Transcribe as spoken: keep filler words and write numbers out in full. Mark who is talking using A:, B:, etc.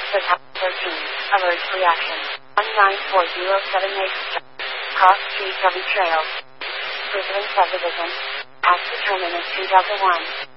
A: Total thirteen. Alert reaction. one nine four zero seven eight. Cross G W Trail. President Subdivision. Past determinant two double one.